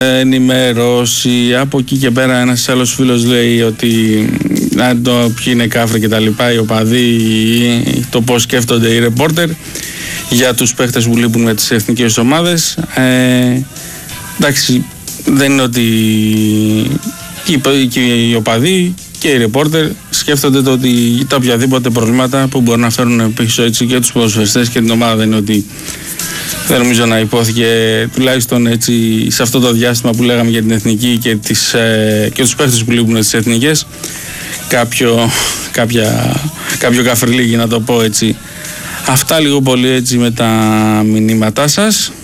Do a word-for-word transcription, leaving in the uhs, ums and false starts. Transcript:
ενημερώσει. Από εκεί και πέρα ένας άλλος φίλος λέει ότι αν το ποιοι είναι κάφροι και τα λοιπά, οι οπαδοί, το πώς σκέφτονται οι ρεπόρτερ για τους παίχτες που λείπουν με τις εθνικές ομάδες. Ε, εντάξει, δεν είναι ότι και οι οπαδοί και οι ρεπόρτερ σκέφτονται το ότι τα οποιαδήποτε προβλήματα που μπορούν να φέρουν πίσω έτσι και τους ποδοσφαιριστές και την ομάδα, δεν είναι ότι δεν νομίζω να υπόθηκε τουλάχιστον έτσι σε αυτό το διάστημα που λέγαμε για την εθνική και, τις, ε, και τους παίχτες που λείπουν στις εθνικές κάποιο, κάποια, κάποιο καφριλί, για να το πω έτσι. Αυτά λίγο πολύ έτσι με τα μηνύματά σας.